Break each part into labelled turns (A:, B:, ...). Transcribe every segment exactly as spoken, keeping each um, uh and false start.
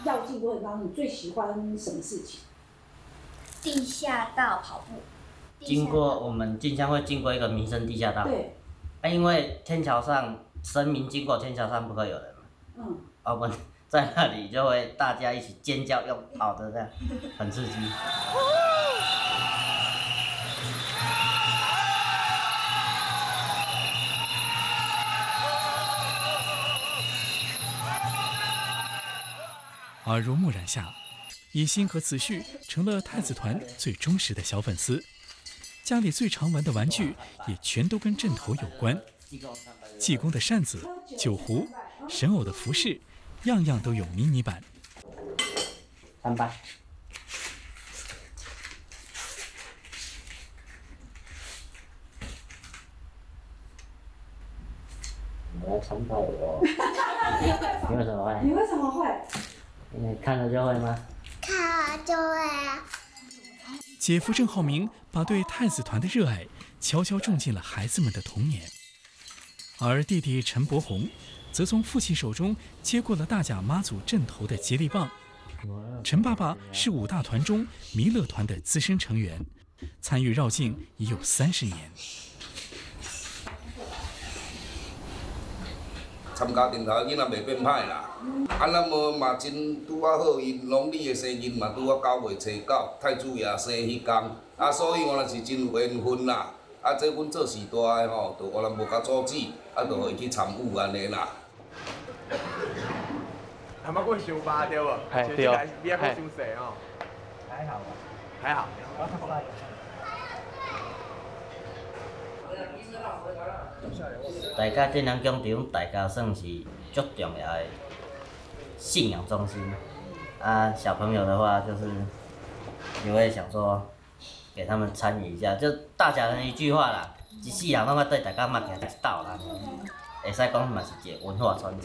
A: 绕境过程当中，你最喜欢什么事情？
B: 地下道跑步。
C: 经过我们进香会经过一个民生地下道。
A: 对。
C: 啊，因为天桥上神明经过天桥上不可以有人嘛。嗯。啊，我们在那里就会大家一起尖叫，用跑的这样，很刺激。
D: 耳濡目染下，以心和子旭成了太子团最忠实的小粉丝。家里最常玩的玩具也全都跟阵头有关，济公的扇子、酒壶、神偶的服饰，样样都有迷你版。
C: 三八。我要参拜我。你为什么会？
A: 你为什么会？
C: 你看了就会吗？
B: 看了就会啊。
D: 姐夫郑浩明把对太子团的热爱悄悄种进了孩子们的童年，而弟弟陈柏宏则从父亲手中接过了大甲妈祖阵头的接力棒。陈爸爸是五大团中弥勒团的资深成员，参与绕境已有三十年。
E: 参加阵头囡仔袂变歹啦，啊，那么嘛真拄啊好，因农历的生日嘛拄啊九月初九，太子爷生迄天，啊，所以我若是真有缘分啦。啊，这阮做时代的吼，就我若无甲阻止，啊，就互伊去参与安尼啦。
F: 还冇过伤疤对无？
G: 哎对哦。
F: 你还过伤细哦？
G: 还好吧。
F: 还好。
C: 大家这两宫场，大家算是足重要的信仰中心。啊，小朋友的话就是也会想说，给他们参与一下，就大家人一句话啦，一世人拢要对大家擘起一道啦，会使讲嘛是一个文化传承。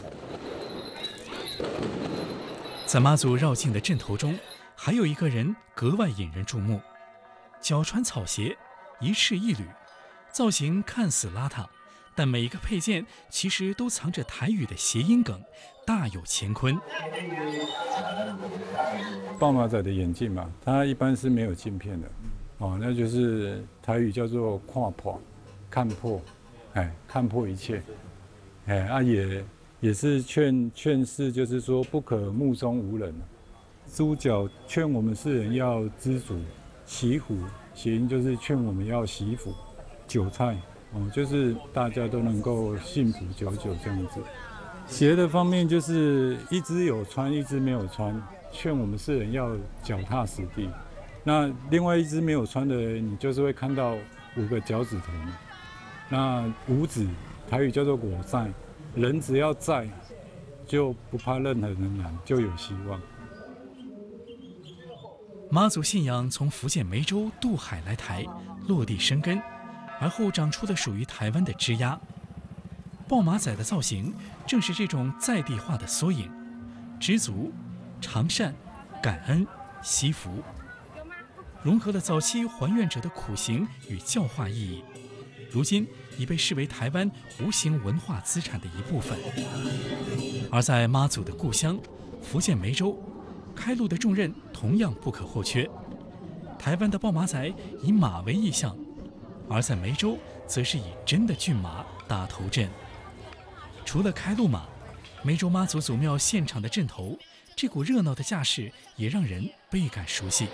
D: 在妈祖绕境的阵头中，还有一个人格外引人注目，脚穿草鞋，一赤一缕，造型看似邋遢，但每一个配件其实都藏着台语的谐音梗，大有乾坤。
H: 豹马仔的眼镜嘛，它一般是没有镜片的，哦，那就是台语叫做看破，看破，哎，看破一切，哎，啊也也是劝劝世，就是说不可目中无人。猪脚劝我们世人要知足，祈福谐音就是劝我们要惜福，韭菜。哦，就是大家都能够幸福久久这样子。鞋的方面就是一只有穿，一只没有穿，劝我们世人要脚踏实地。那另外一只没有穿的，你就是会看到五个脚趾头。那五指台语叫做果在，人只要在，就不怕任何人难，就有希望。
D: 妈祖信仰从福建梅州渡海来台，落地生根。而后长出了属于台湾的枝桠，豹马仔的造型正是这种在地化的缩影，知足、常善、感恩、惜福，融合了早期还愿者的苦行与教化意义，如今已被视为台湾无形文化资产的一部分。而在妈祖的故乡福建梅州，开路的重任同样不可或缺。台湾的豹马仔以马为意象，而在梅州，则是以真的骏马打头阵。除了开路马，梅州妈祖祖庙现场的阵头，这股热闹的架势也让人倍感熟悉。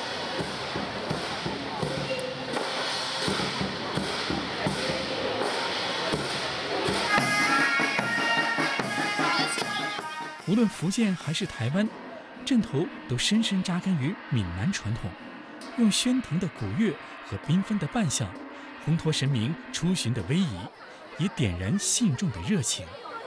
D: 无论福建还是台湾，阵头都深深扎根于闽南传统，用喧腾的鼓乐和缤纷的扮相，烘托神明出巡的威仪，也点燃信众的热情。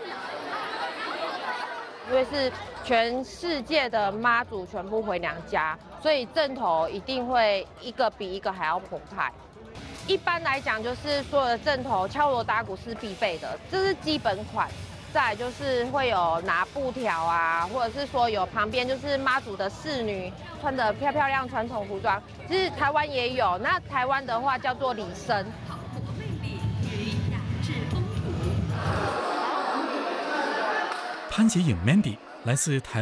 I: 因为是全世界的妈祖全部回娘家，所以阵头一定会一个比一个还要澎湃。一般来讲，就是所有的阵头敲锣打鼓是必备的，这是基本款。再来就是会有拿布条啊，或者是说有旁边就是妈祖的侍女穿着漂漂亮传统服装，其实台湾也有。那台湾的话叫做礼生。
D: 潘洁颖 Mandy 来自台。